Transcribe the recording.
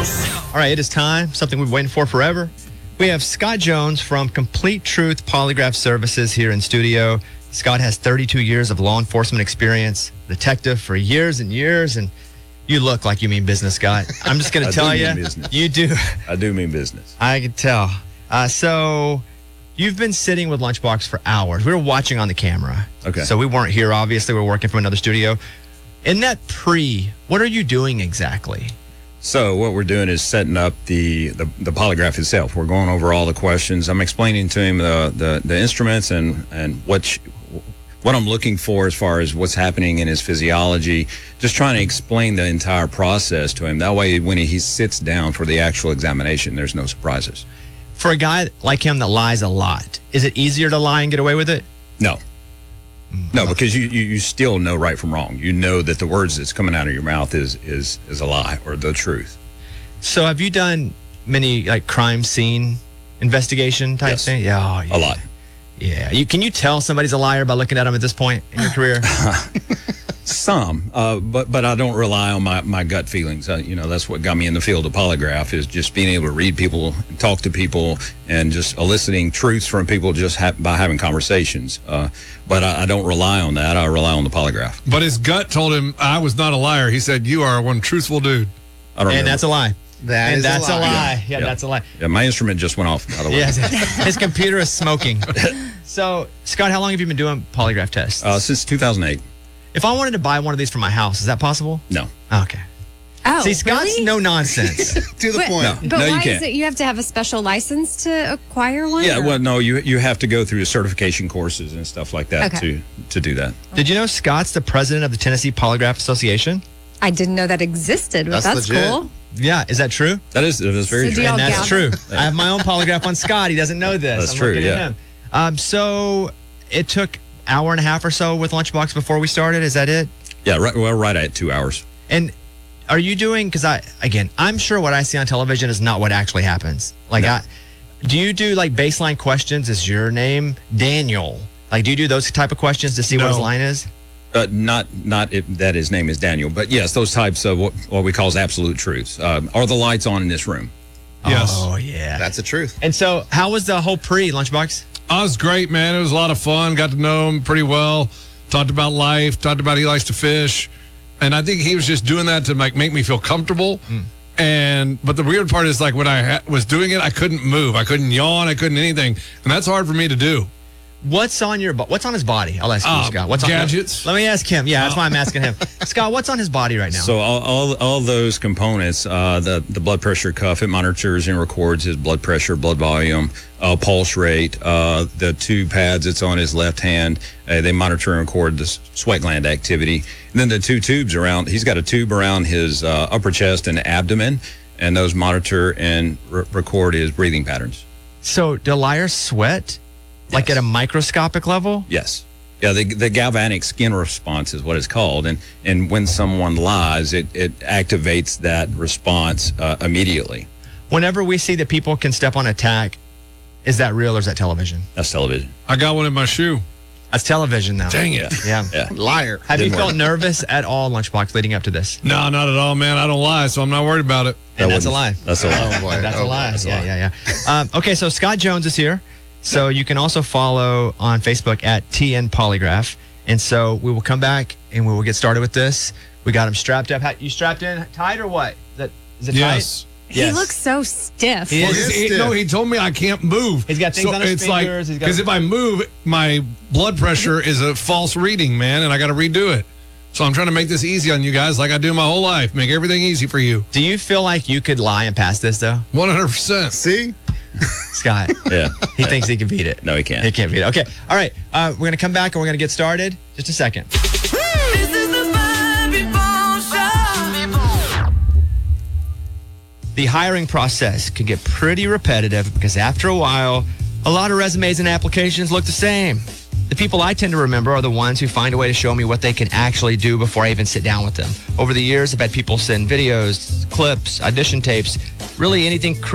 All right, it is time. Something we've been waiting for forever. We have Scott Jones from Complete Truth Polygraph Services here in studio. Scott has 32 years of law enforcement experience, detective for years and years, and you look like you mean business, Scott. I'm just going to tell you, you do. I do mean business. I can tell. So you've been sitting with Lunchbox for hours. We were watching on the camera. Okay. So we weren't here, obviously. We're working from another studio. In that what are you doing exactly? So what we're doing is setting up the polygraph itself. We're going over all the questions. I'm explaining to him the instruments and what I'm looking for as far as what's happening in his physiology. Just trying to explain the entire process to him. That way, when he sits down for the actual examination, there's no surprises. For a guy like him that lies a lot, is it easier to lie and get away with it? No. No, because you still know right from wrong. You know that the words that's coming out of your mouth is a lie or the truth. So have you done many like crime scene investigation type thing? Yeah, a lot. Yeah. Can you tell somebody's a liar by looking at them at this point in your career? Some, but I don't rely on my gut feelings. That's what got me in the field of polygraph, is just being able to read people, and talk to people, and just eliciting truths from people just by having conversations. But I don't rely on that. I rely on the polygraph. But his gut told him I was not a liar. He said, "You are one truthful dude." And that's a lie. That's a lie. Yeah, that's a lie. Yeah, my instrument just went off, by the way. Yes, his computer is smoking. So, Scott, how long have you been doing polygraph tests? Since 2008. If I wanted to buy one of these for my house, is that possible? No. Okay. Oh, see, Scott's really? no nonsense. To the point. But No, you why can't. is it you have to have a special license to acquire one? Yeah, or? well, no, you have to go through certification courses and stuff like that to do that. Did you know Scott's the president of the Tennessee Polygraph Association? I didn't know that existed, but that's legit. cool. Yeah, is that true? That is very So do true. y'all And that's gather? true. I have my own polygraph on Scott. He doesn't know this. That's I'm true, looking at yeah. him. So it took hour and a half or so with Lunchbox before we started. Is that it? Yeah, right at 2 hours. And are you doing, because I'm sure what I see on television is not what actually happens. Like, No. do you do like baseline questions? Is your name Daniel? Like, do you do those type of questions to see what his No. line is? Not that his name is Daniel, but yes, those types of what we call absolute truths. Are the lights on in this room? Yes. Oh, yeah. That's the truth. And so how was the whole Lunchbox? I was great, man. It was a lot of fun. Got to know him pretty well. Talked about life. Talked about he likes to fish. And I think he was just doing that to make me feel comfortable. But the weird part is, like, when I was doing it, I couldn't move. I couldn't yawn. I couldn't anything. And that's hard for me to do. What's on his body? I'll ask you, Scott. What's gadgets. Let me ask him. Yeah, that's why I'm asking him. Scott, what's on his body right now? So all those components, the blood pressure cuff, it monitors and records his blood pressure, blood volume, pulse rate. The two pads that's on his left hand, they monitor and record the sweat gland activity. And then the two tubes he's got a tube around his upper chest and abdomen, and those monitor and record his breathing patterns. So do liars sweat? Like at a microscopic level? Yes. Yeah, the galvanic skin response is what it's called. And when someone lies, it activates that response immediately. Whenever we see that people can step on a tack, is that real or is that television? That's television. I got one in my shoe. That's television now. Dang it. Yeah. Liar. Have you Didn't felt work. nervous at all, Lunchbox, leading up to this? No, not at all, man. I don't lie, so I'm not worried about it. And that's a lie. That's a lie. Oh, boy. That's a lie. That's a lie. Yeah. Okay, so Scott Jones is here. So you can also follow on Facebook at TN Polygraph. And so we will come back and we will get started with this. We got him strapped up. You strapped in tight or what? Is it Yes. tight? He looks so stiff. He is. He told me I can't move. He's got things on his it's fingers. He's got- Because if I move, my blood pressure is a false reading, man, and I got to redo it. So I'm trying to make this easy on you guys like I do my whole life. Make everything easy for you. Do you feel like you could lie and pass this, though? 100%. See? Scott. Yeah. He thinks he can beat it. No, he can't. He can't beat it. Okay. All right. We're going to come back and we're going to get started. Just a second. This is the Bobby Bones Show. The hiring process can get pretty repetitive because after a while, a lot of resumes and applications look the same. The people I tend to remember are the ones who find a way to show me what they can actually do before I even sit down with them. Over the years, I've had people send videos, clips, audition tapes, really anything